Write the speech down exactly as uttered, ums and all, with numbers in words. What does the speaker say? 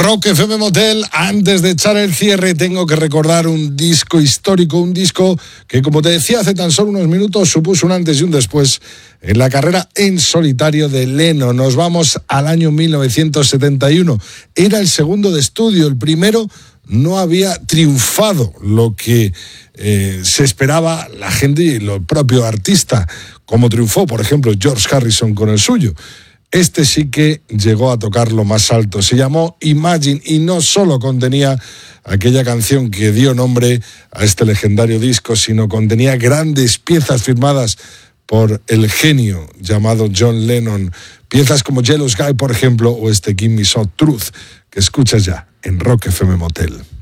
Rock F M Motel. Antes de echar el cierre, tengo que recordar un disco histórico, un disco que, como te decía hace tan solo unos minutos, supuso un antes y un después en la carrera en solitario de Lennon. Nos vamos al año mil novecientos setenta y uno. Era el segundo de estudio, el primero no había triunfado lo que eh, se esperaba la gente y el propio artista, como triunfó, por ejemplo, George Harrison con el suyo. Este sí que llegó a tocar lo más alto. Se llamó Imagine y no solo contenía aquella canción que dio nombre a este legendario disco, sino contenía grandes piezas firmadas por el genio llamado John Lennon. Piezas como Jealous Guy, por ejemplo, o este Give Me Some Truth, que escuchas ya en Rock F M Motel.